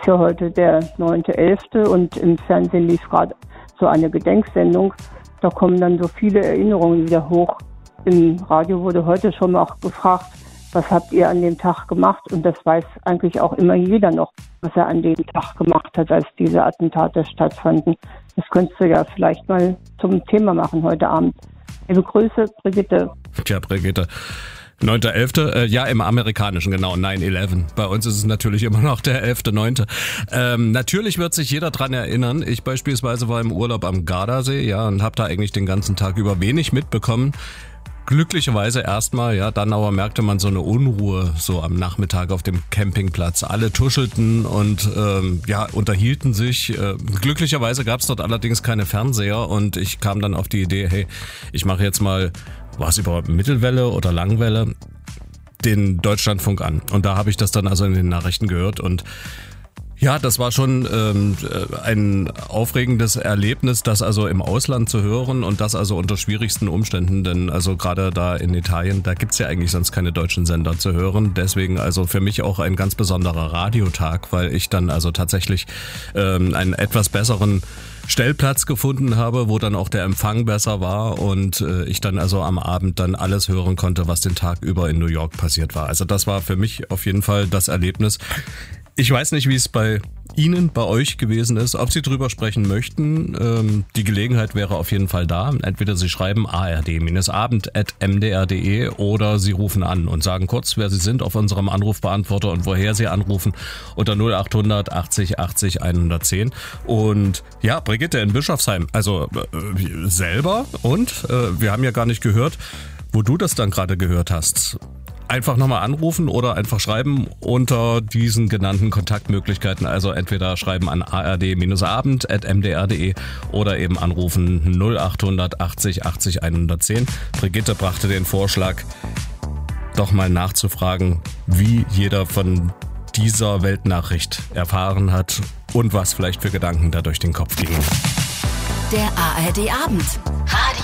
ja heute der 9.11. und im Fernsehen lief gerade so eine Gedenksendung. Da kommen dann so viele Erinnerungen wieder hoch. Im Radio wurde heute schon mal auch gefragt, was habt ihr an dem Tag gemacht? Und das weiß eigentlich auch immer jeder noch, was er an dem Tag gemacht hat, als diese Attentate stattfanden. Das könntest du ja vielleicht mal zum Thema machen heute Abend. Liebe Grüße, Brigitte. Tja, Brigitte. 9.11., ja, im amerikanischen, genau, 9/11. Bei uns ist es natürlich immer noch der 11.9. Natürlich wird sich jeder dran erinnern. Ich beispielsweise war im Urlaub am Gardasee, ja, und habe da eigentlich den ganzen Tag über wenig mitbekommen. Glücklicherweise erstmal, ja, dann aber merkte man so eine Unruhe so am Nachmittag auf dem Campingplatz. Alle tuschelten und unterhielten sich. Glücklicherweise gab es dort allerdings keine Fernseher und ich kam dann auf die Idee, hey, ich mache jetzt mal, war es überhaupt Mittelwelle oder Langwelle, den Deutschlandfunk an. Und da habe ich das dann also in den Nachrichten gehört und ja, das war schon ein aufregendes Erlebnis, das also im Ausland zu hören und das also unter schwierigsten Umständen, denn also gerade da in Italien, da gibt's ja eigentlich sonst keine deutschen Sender zu hören. Deswegen also für mich auch ein ganz besonderer Radiotag, weil ich dann also tatsächlich einen etwas besseren Stellplatz gefunden habe, wo dann auch der Empfang besser war und ich dann also am Abend dann alles hören konnte, was den Tag über in New York passiert war. Also das war für mich auf jeden Fall das Erlebnis. Ich weiß nicht, wie es bei Ihnen, bei euch gewesen ist, ob Sie drüber sprechen möchten. Die Gelegenheit wäre auf jeden Fall da. Entweder Sie schreiben ard-abend@mdr.de oder Sie rufen an und sagen kurz, wer Sie sind auf unserem Anrufbeantworter und woher Sie anrufen unter 0800 80 80 110. Und ja, Brigitte in Bischofsheim, also selber und wir haben ja gar nicht gehört, wo du das dann gerade gehört hast. Einfach nochmal anrufen oder einfach schreiben unter diesen genannten Kontaktmöglichkeiten. Also entweder schreiben an ard-abend@mdr.de oder eben anrufen 0800 80 80 110. Brigitte brachte den Vorschlag, doch mal nachzufragen, wie jeder von dieser Weltnachricht erfahren hat und was vielleicht für Gedanken da durch den Kopf gingen. Der ARD Abend.